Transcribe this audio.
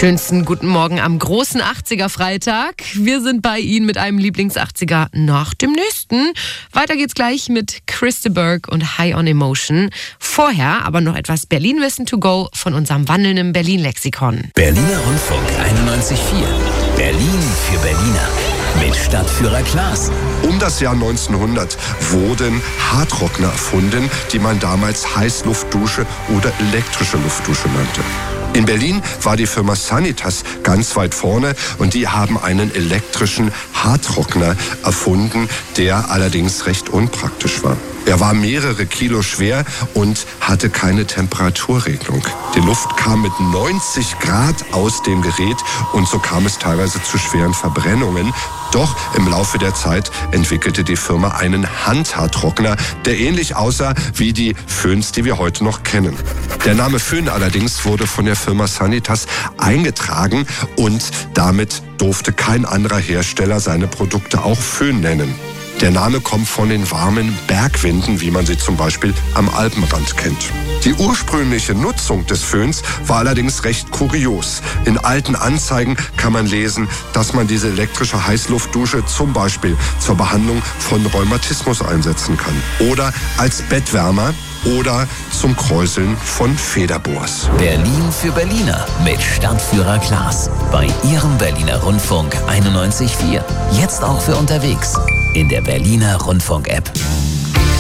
Schönsten guten Morgen am großen 80er-Freitag. Wir sind bei Ihnen mit einem Lieblings-80er nach dem nächsten. Weiter geht's gleich mit Chris de Burgh und High on Emotion. Vorher aber noch etwas Berlin-Wissen to go von unserem wandelnden Berlin-Lexikon. Berliner Rundfunk 91.4. Berlin für Berliner. Mit Stadtführer Klaas. Um das Jahr 1900 wurden Hardrockner erfunden, die man damals Heißluftdusche oder elektrische Luftdusche nannte. In Berlin war die Firma Sanitas ganz weit vorne und die haben einen elektrischen Hardrockner erfunden, der allerdings recht unpraktisch war. Er war mehrere Kilo schwer und hatte keine Temperaturregelung. Die Luft kam mit 90 Grad aus dem Gerät und so kam es teilweise zu schweren Verbrennungen. Doch im Laufe der Zeit entwickelte die Firma einen Handhardrockner, der ähnlich aussah wie die Föhns, die wir heute noch kennen. Der Name Föhn allerdings wurde von der Firma Sanitas eingetragen und damit durfte kein anderer Hersteller seine Produkte auch Föhn nennen. Der Name kommt von den warmen Bergwinden, wie man sie zum Beispiel am Alpenrand kennt. Die ursprüngliche Nutzung des Föhns war allerdings recht kurios. In alten Anzeigen kann man lesen, dass man diese elektrische Heißluftdusche zum Beispiel zur Behandlung von Rheumatismus einsetzen kann. Oder als Bettwärmer oder zum Kräuseln von Federboas. Berlin für Berliner mit Stadtführer Klaas. Bei Ihrem Berliner Rundfunk 91.4. Jetzt auch für unterwegs. In der Berliner Rundfunk-App.